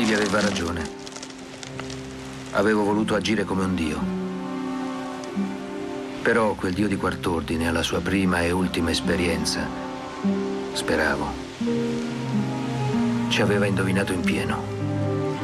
Ivy aveva ragione. Avevo voluto agire come un dio. Però quel dio di quart'ordine, alla sua prima e ultima esperienza, speravo, ci aveva indovinato in pieno.